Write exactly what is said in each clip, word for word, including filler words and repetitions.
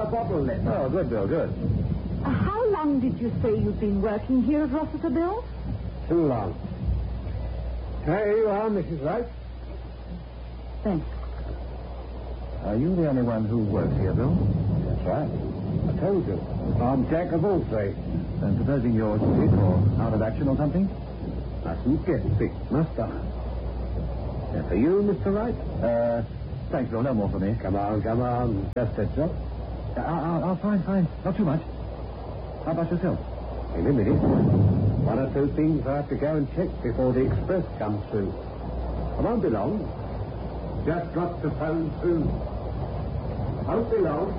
bottle left. Oh, good, Bill, good. Uh, how long did you say you've been working here at Rossiter, Bill? Too long. Here you are, Missus Wright. Thanks. Are you the only one who works here, Bill? That's right. I told you. I'm Jack of all trades. And supposing you're sick or out of action or something? Mustn't get sick, must I? And for you, Mister Wright? Uh, thanks, Bill. No more for me. Come on, come on. Just a drop. Uh, I'll, I'll fine, fine. Not too much. How about yourself? In a minute. One or two things I have to go and check before the express comes through. I won't be long. Just got to phone through. Won't be long.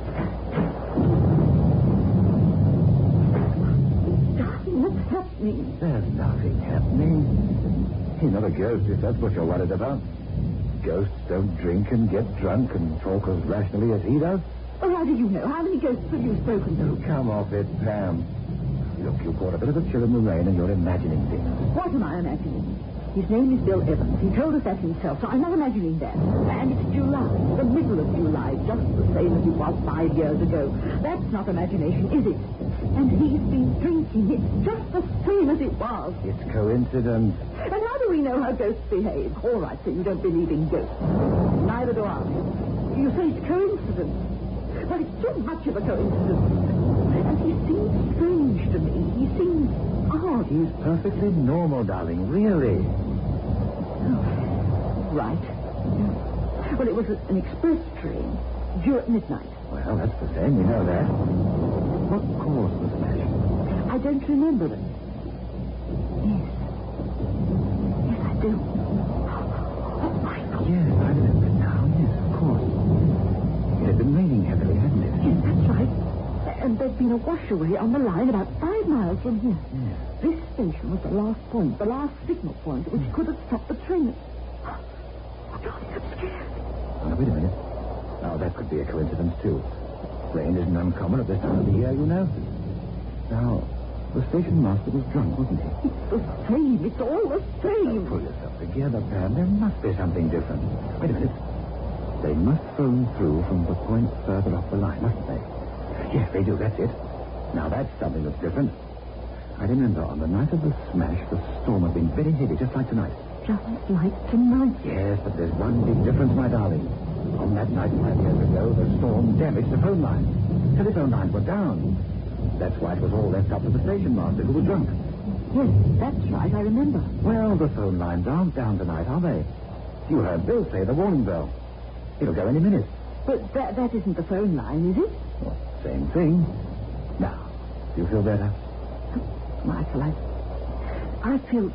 Darling, what's happening? There's nothing happening. He's not a ghost, if that's what you're worried about. Ghosts don't drink and get drunk and talk as rationally as he does. Oh, how do you know? How many ghosts have you spoken to? Oh, come off it, Pam. Look, you caught a bit of a chill in the rain and you're imagining things. What am I imagining? His name is Bill Evans. He told us that himself, so I'm not imagining that. And it's July, the middle of July, just the same as it was five years ago. That's not imagination, is it? And he's been drinking. It's just the same as it was. It's coincidence. And how do we know how ghosts behave? All right, so you don't believe in ghosts. Neither do I. You say it's coincidence. Well, it's too much of a coincidence. And he seems strange to me. He seems odd. He's perfectly normal, darling, really. Oh, right. Well, it was an express train due at midnight. Well, that's the same. We know that. What caused the smash? I don't remember it. Yes. Yes, I do. Oh, my God. Yes, I remember now. Yes, of course. It had been raining heavily, hadn't it? Yes, that's right. And there'd been a washaway on the line about five miles from here. Yes. This station was the last point, the last signal point, which could have stopped the train. Oh, darling, I'm scared. Oh, now, wait a minute. Now, that could be a coincidence, too. Rain isn't uncommon at this time of the year, you know. Now, the station master was drunk, wasn't he? It's the same. It's all the same. Now, pull yourself together, Pam. There must be something different. Wait a minute. They must phone through from the point further up the line, mustn't they? Yes, they do. That's it. Now, that's something that's different. I remember on the night of the smash, the storm had been very heavy, just like tonight. Just like tonight. Yes, but there's one big difference, my darling. On that night five years ago, the storm damaged the phone line. Telephone lines were down. That's why it was all left up to the station master, who was drunk. Yes, that's right. I remember. Well, the phone lines aren't down tonight, are they? You heard Bill say the warning bell. It'll go any minute. But that, that isn't the phone line, is it? Well, same thing. Now, do you feel better? Michael, I... I feel...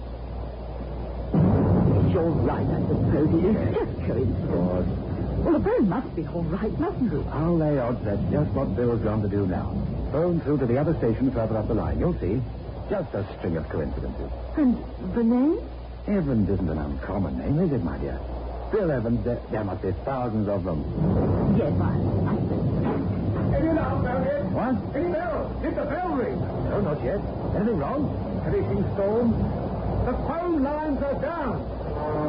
You're right, I suppose. It is just coincidence. Well, the phone must be all right, mustn't it? I'll lay odds that's just what Bill's going to do now. Phone through to the other station further up the line. You'll see. Just a string of coincidences. And the name? Evans isn't an uncommon name, is it, my dear? Bill Evans, there, there must be thousands of them. Yes, I... I Any alarm down here? What? Any bell? Did the bell ring? No, not yet. Anything wrong? Anything storm? The phone lines are down.